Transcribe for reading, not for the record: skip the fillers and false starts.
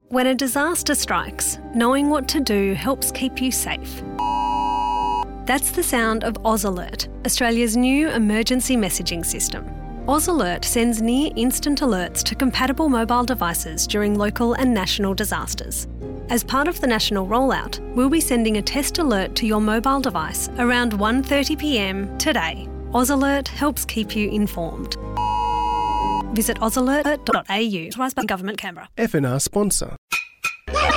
When a disaster strikes, knowing what to do helps keep you safe. That's the sound of Oz Alert, Australia's new emergency messaging system. Oz Alert sends near-instant alerts to compatible mobile devices during local and national disasters. As part of the national rollout, we'll be sending a test alert to your mobile device around 1:30 p.m. today. Oz Alert helps keep you informed. Visit ozalert.au. Authorised by Government Canberra. FNR sponsor.